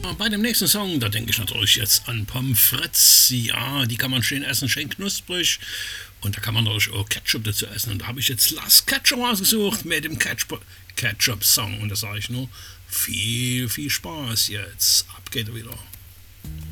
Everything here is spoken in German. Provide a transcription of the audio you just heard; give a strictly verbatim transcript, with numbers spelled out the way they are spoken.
Bei dem nächsten Song, da denke ich natürlich jetzt an Pommes frites. Ja, die kann man schön essen, schön knusprig. Und da kann man natürlich auch Ketchup dazu essen. Und da habe ich jetzt Last Ketchup ausgesucht mit dem Ketchup-Song. Und da sage ich nur, viel, viel Spaß jetzt. Ab geht er wieder.